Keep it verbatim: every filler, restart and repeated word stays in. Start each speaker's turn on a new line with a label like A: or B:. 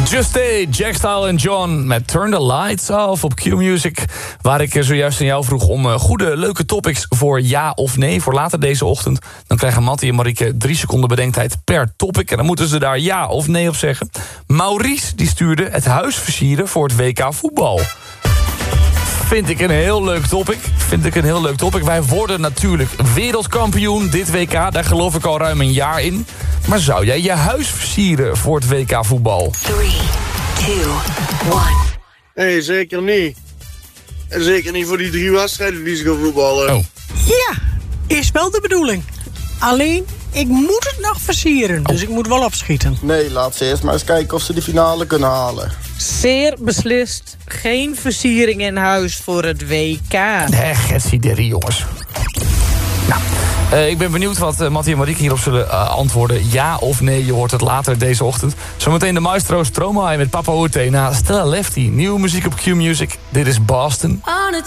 A: Just Stay, Jack Style en John met Turn the Lights Off op Q-Music. Waar ik zojuist aan jou vroeg om goede, leuke topics voor ja of nee voor later deze ochtend. Dan krijgen Mattie en Marieke drie seconden bedenktijd per topic. En dan moeten ze daar ja of nee op zeggen. Maurice die stuurde het huis versieren voor het W K voetbal. Vind ik een heel leuk topic. Vind ik een heel leuk topic. Wij worden natuurlijk wereldkampioen dit W K. Daar geloof ik al ruim een jaar in. Maar zou jij je huis versieren voor het W K voetbal?
B: drie, twee, één.
C: Nee, zeker niet. En zeker niet voor die drie wedstrijden die ze gaan voetballen.
A: Oh.
D: Ja, is wel de bedoeling. Alleen, ik moet het nog versieren. Dus ik moet wel opschieten.
E: Nee, laat ze eerst maar eens kijken of ze de finale kunnen halen.
F: Zeer beslist geen versiering in huis voor het W K.
A: Nee, getsideri, jongens. Nou, uh, ik ben benieuwd wat uh, Mattie en Marieke hierop zullen uh, antwoorden. Ja of nee, je hoort het later deze ochtend. Zometeen de maestro Stromae met Papa Oute na Stella Lefty. Nieuwe muziek op Q-Music. Dit is Boston.
B: On a